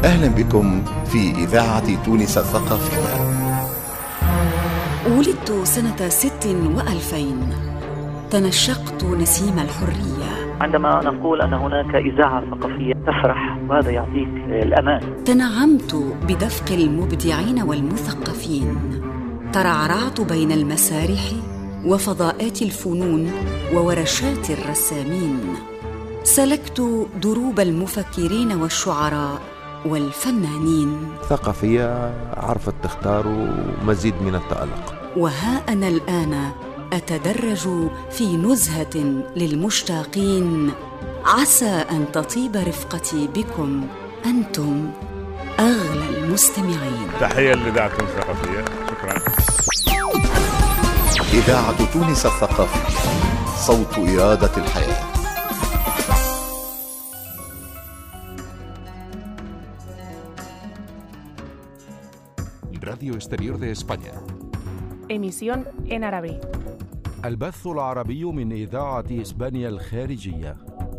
أهلا بكم في إذاعة تونس الثقافية. ولدت سنة 26 تنشقت نسيم الحرية. عندما نقول أن هناك إذاعة ثقافية تفرح، وهذا يعطيك الأمان. تنعمت بدفق المبدعين والمثقفين، ترعرعت بين المسارح وفضاءات الفنون وورشات الرسامين، سلكت دروب المفكرين والشعراء والفنانين. ثقافية عرفت تختار مزيد من التألق. وها أنا الآن أتدرج في نزهة للمشتاقين، عسى أن تطيب رفقتي بكم أنتم أغلى المستمعين. تحية لإذاعة تونس الثقافية. شكرا. إذاعة تونس الثقافية، صوت إرادة الحياة. Radio Exterior de España. Emisión en árabe. البث العربي من إذاعة إسبانيا الخارجية.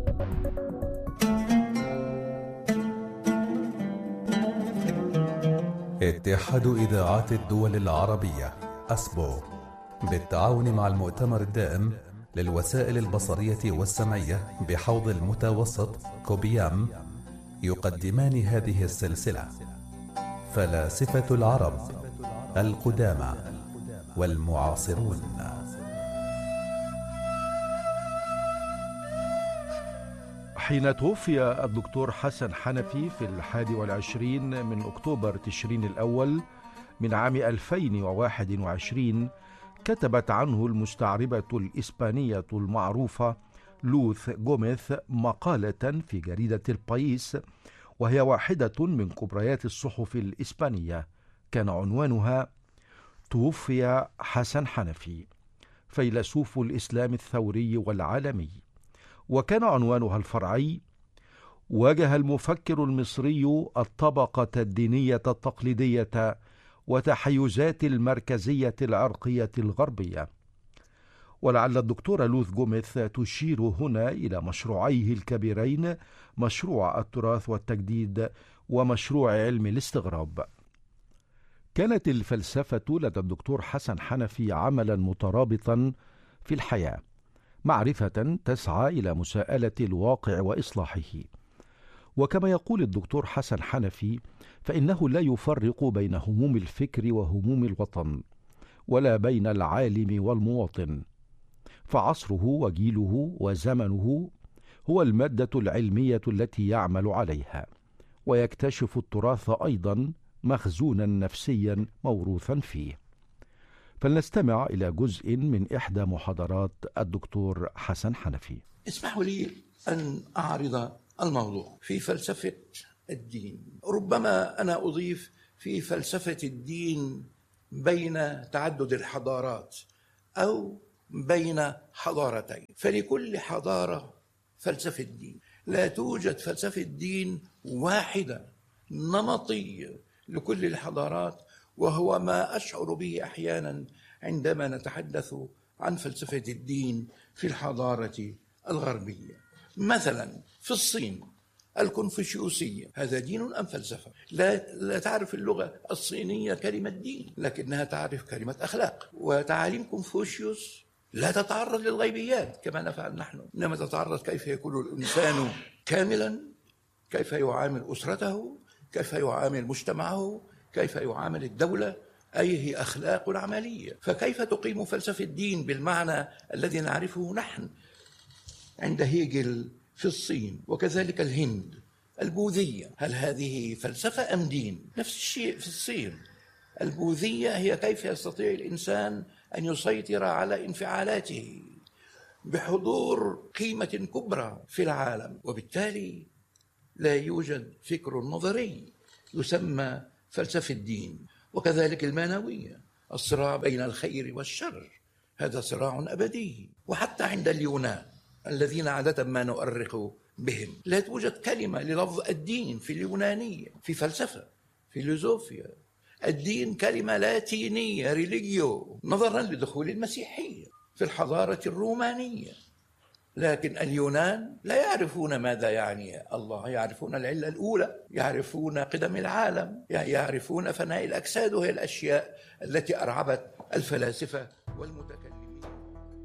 اتحاد إذاعات الدول العربية أسبو بالتعاون مع المؤتمر الدائم للوسائل البصرية والسمعية بحوض المتوسط كوبيام يقدمان هذه السلسلة: فلاسفة العرب القدامى والمعاصرون. حين توفي الدكتور حسن حنفي في 21 من أكتوبر تشرين الأول من عام 2021، كتبت عنه المستعربة الإسبانية المعروفة لوث غوميث مقالة في جريدة البايس، وهي واحدة من كبريات الصحف الإسبانية. كان عنوانها: توفي حسن حنفي، فيلسوف الإسلام الثوري والعالمي. وكان عنوانها الفرعي: واجه المفكر المصري الطبقة الدينية التقليدية وتحيزات المركزية العرقية الغربية. ولعل الدكتورة لوث غوميث تشير هنا إلى مشروعيه الكبيرين، مشروع التراث والتجديد ومشروع علم الاستغراب. كانت الفلسفة لدى الدكتور حسن حنفي عملا مترابطا في الحياة، معرفة تسعى إلى مساءلة الواقع وإصلاحه. وكما يقول الدكتور حسن حنفي، فإنه لا يفرق بين هموم الفكر وهموم الوطن، ولا بين العالم والمواطن، فعصره وجيله وزمنه هو المادة العلمية التي يعمل عليها، ويكتشف التراث أيضا مخزونا نفسيا موروثا فيه. فلنستمع إلى جزء من إحدى محاضرات الدكتور حسن حنفي. اسمحوا لي أن أعرض الموضوع في فلسفة الدين. ربما أنا أضيف في فلسفة الدين بين تعدد الحضارات أو بين حضارتين، فلكل حضارة فلسفة الدين. لا توجد فلسفة دين واحدة نمطية لكل الحضارات، وهو ما أشعر به أحيانا عندما نتحدث عن فلسفة الدين في الحضارة الغربية. مثلا في الصين الكونفوشيوسية، هذا دين أم فلسفة؟ لا تعرف اللغة الصينية كلمة دين، لكنها تعرف كلمة أخلاق. وتعاليم كونفوشيوس لا تتعرض للغيبيات كما نفعل نحن، إنما تتعرض كيف يكون الإنسان كاملا، كيف يعامل أسرته، كيف يعامل مجتمعه، كيف يعامل الدولة، أي هي أخلاق العملية. فكيف تقيم فلسفة الدين بالمعنى الذي نعرفه نحن عند هيجل في الصين، وكذلك الهند البوذية؟ هل هذه فلسفة أم دين؟ نفس الشيء في الصين. البوذية هي كيف يستطيع الإنسان أن يسيطر على انفعالاته بحضور قيمة كبرى في العالم، وبالتالي لا يوجد فكر نظري يسمى فلسفة الدين. وكذلك المانوية، الصراع بين الخير والشر، هذا صراع أبدي. وحتى عند اليونان الذين عادة ما نؤرخ بهم، لا توجد كلمة للفظ الدين في اليونانية. في فلسفة فيلوزوفيا الدين كلمة لاتينية ريليجيو، نظرا لدخول المسيحية. في الحضارة الرومانية لكن اليونان لا يعرفون ماذا يعني الله، يعرفون العلة الأولى، يعرفون قدم العالم، يعرفون فناء الأجساد، وهي الأشياء التي أرعبت الفلاسفة